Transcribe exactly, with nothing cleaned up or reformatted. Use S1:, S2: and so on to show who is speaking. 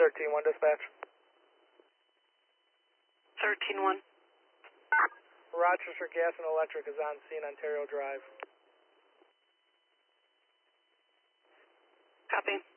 S1: thirteen one dispatch.
S2: thirteen one.
S1: Rochester Gas and Electric is on scene, Ontario Drive.
S2: Copy.